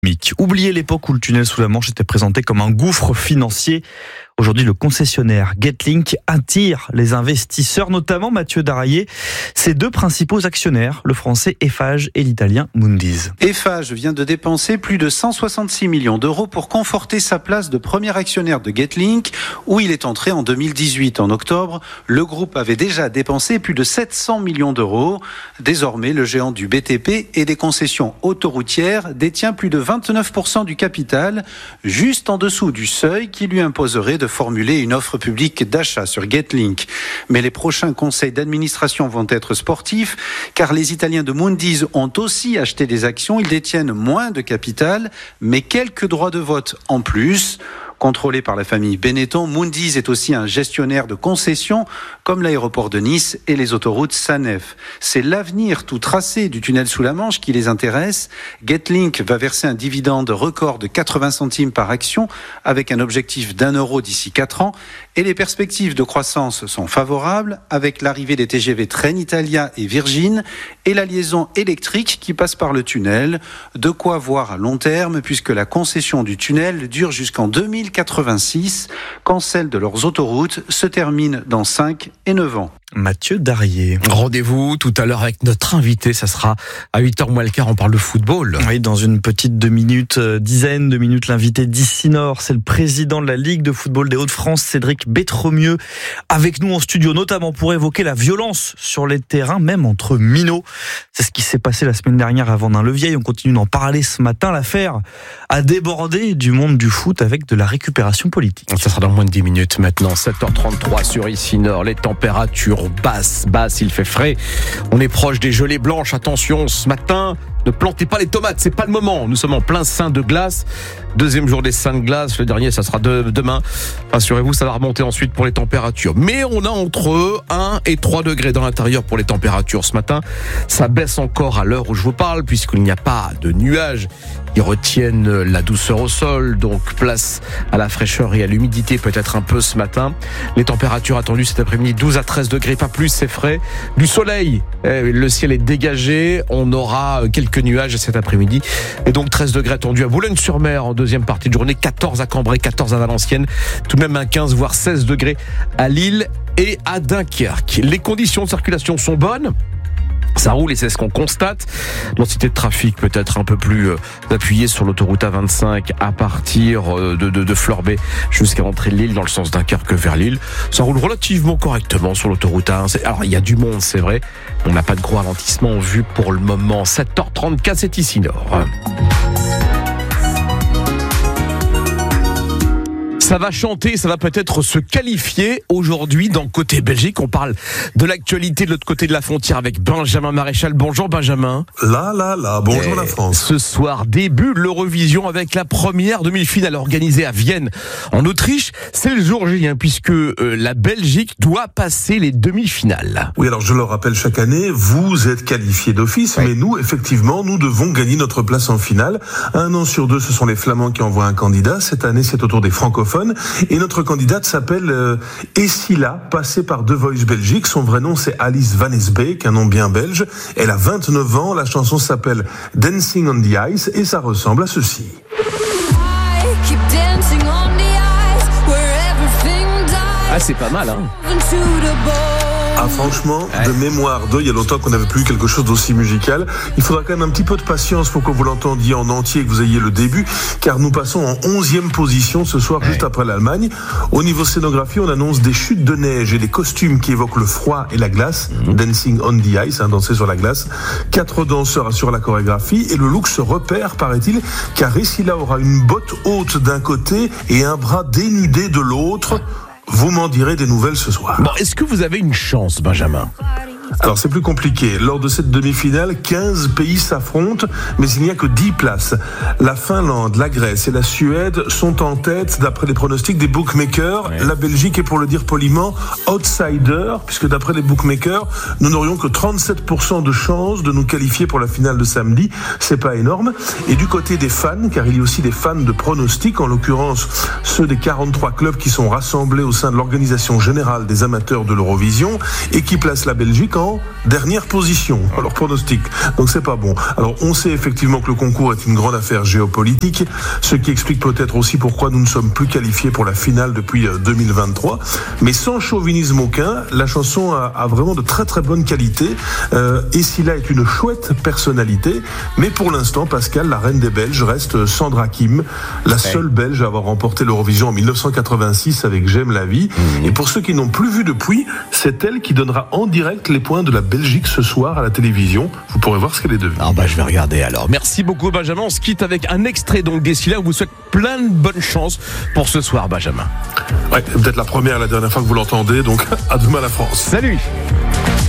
Oubliez l'époque où le tunnel sous la Manche était présenté comme un gouffre financier. Aujourd'hui, le concessionnaire Getlink attire les investisseurs, notamment Mathieu Darrier. Ses deux principaux actionnaires, le français Eiffage et l'italien Mundys. Eiffage vient de dépenser plus de 166 millions d'euros pour conforter sa place de premier actionnaire de Getlink, où il est entré en 2018. En octobre, le groupe avait déjà dépensé plus de 700 millions d'euros. Désormais, le géant du BTP et des concessions autoroutières détient plus de 29% du capital, juste en dessous du seuil qui lui imposerait de formuler une offre publique d'achat sur Getlink. Mais les prochains conseils d'administration vont être sportifs, car les Italiens de Mundys ont aussi acheté des actions. Ils détiennent moins de capital, mais quelques droits de vote en plus. Contrôlé par la famille Benetton, Mundys est aussi un gestionnaire de concessions comme l'aéroport de Nice et les autoroutes SANEF. C'est l'avenir tout tracé du tunnel sous la Manche qui les intéresse. Getlink va verser un dividende record de 80 centimes par action avec un objectif d'€1 d'ici 4 ans. Et les perspectives de croissance sont favorables avec l'arrivée des TGV Trenitalia et Virgin et la liaison électrique qui passe par le tunnel. De quoi voir à long terme puisque la concession du tunnel dure jusqu'en 2086 quand celle de leurs autoroutes se termine dans 5 et 9 ans. Mathieu Darrier. Rendez-vous tout à l'heure avec notre invité, ça sera à 8h moins le quart, on parle de football. Oui, dans une petite dizaine de minutes, l'invité d'ici Nord, c'est le président de la Ligue de football des Hauts-de-France, Cédric Bétremieux, avec nous en studio, notamment pour évoquer la violence sur les terrains, même entre minots. C'est ce qui s'est passé la semaine dernière à Vendin-le-Vieil, on continue d'en parler ce matin. L'affaire a débordé du monde du foot avec de la récupération politique. Ça sera dans moins de 10 minutes maintenant, 7h33 sur ici Nord, les températures basse, il fait frais. On est proche des gelées blanches. Attention, ce matin, ne plantez pas les tomates, c'est pas le moment. Nous sommes en plein sein de glace. Deuxième jour des seins de glace. Le dernier, ça sera demain. Rassurez-vous, ça va remonter ensuite pour les températures. Mais on a entre 1 et 3 degrés dans l'intérieur pour les températures ce matin. Ça baisse encore à l'heure où je vous parle, puisqu'il n'y a pas de nuages qui retiennent la douceur au sol. Donc, place à la fraîcheur et à l'humidité peut-être un peu ce matin. Les températures attendues cet après-midi, 12 à 13 degrés, pas plus, c'est frais. Du soleil, le ciel est dégagé. On aura quelques nuages cet après-midi. Et donc 13 degrés attendus à Boulogne-sur-Mer en deuxième partie de journée, 14 à Cambrai, 14 à Valenciennes, tout de même un 15 voire 16 degrés à Lille et à Dunkerque. Les conditions de circulation sont bonnes. Ça roule et c'est ce qu'on constate. L'entité de trafic peut être un peu plus appuyée sur l'autoroute A25 à partir de Florbet jusqu'à l'entrée de Lille dans le sens Dunkerque vers Lille. Ça roule relativement correctement sur l'autoroute A1. Alors il y a du monde, c'est vrai. On n'a pas de gros ralentissement en vue pour le moment. 7h34, c'est ici Nord. Ça va chanter, ça va peut-être se qualifier aujourd'hui dans Côté Belgique. On parle de l'actualité de l'autre côté de la frontière avec Benjamin Maréchal. Bonjour Benjamin. Bonjour la France. Ce soir, début de l'Eurovision avec la première demi-finale organisée à Vienne, en Autriche. C'est le jour J, puisque la Belgique doit passer les demi-finales. Oui, alors je le rappelle chaque année, vous êtes qualifiés d'office, oui. Mais nous, effectivement, nous devons gagner notre place en finale. 1 an sur 2, ce sont les Flamands qui envoient un candidat. Cette année, c'est au tour des francophones. Et notre candidate s'appelle Essila, passée par The Voice Belgique. Son vrai nom, c'est Alice Van Esbeek, un nom bien belge. Elle a 29 ans. La chanson s'appelle Dancing on the Ice et ça ressemble à ceci. Ah, c'est pas mal, Ah, franchement, de mémoire, il y a longtemps qu'on n'avait plus eu quelque chose d'aussi musical. Il faudra quand même un petit peu de patience pour que vous l'entendiez en entier et que vous ayez le début, car nous passons en 11e position ce soir, juste après l'Allemagne. Au niveau scénographie, on annonce des chutes de neige et des costumes qui évoquent le froid et la glace. Dancing on the ice, danser sur la glace. 4 danseurs assurent la chorégraphie et le look se repère, paraît-il, car Essila aura une botte haute d'un côté et un bras dénudé de l'autre. Vous m'en direz des nouvelles ce soir. Bon, est-ce que vous avez une chance, Benjamin ? Alors c'est plus compliqué. Lors de cette demi-finale, 15 pays s'affrontent, mais il n'y a que 10 places. La Finlande, la Grèce et la Suède sont en tête d'après les pronostics des bookmakers. Ouais. La Belgique est, pour le dire poliment, outsider, puisque d'après les bookmakers, nous n'aurions que 37% de chances de nous qualifier pour la finale de samedi. C'est pas énorme. Et du côté des fans, car il y a aussi des fans de pronostics, en l'occurrence ceux des 43 clubs qui sont rassemblés au sein de l'organisation générale des amateurs de l'Eurovision et qui placent la Belgique dernière position. Alors pronostic, donc c'est pas bon. Alors on sait effectivement que le concours est une grande affaire géopolitique, ce qui explique peut-être aussi pourquoi nous ne sommes plus qualifiés pour la finale depuis 2023. Mais sans chauvinisme aucun, la chanson a vraiment de très très bonne qualité. Et Scylla est une chouette personnalité. Mais pour l'instant, Pascal, la reine des Belges reste Sandra Kim, la seule Belge à avoir remporté l'Eurovision en 1986 avec J'aime la vie. Et pour ceux qui n'ont plus vu depuis, c'est elle qui donnera en direct les points de la Belgique ce soir à la télévision. Vous pourrez voir ce qu'elle est devenue. Je vais regarder alors. Merci beaucoup Benjamin. On se quitte avec un extrait donc des Scylla. On vous souhaite plein de bonnes chances pour ce soir, Benjamin. Ouais, peut-être la première et la dernière fois que vous l'entendez. Donc à demain la France. Salut.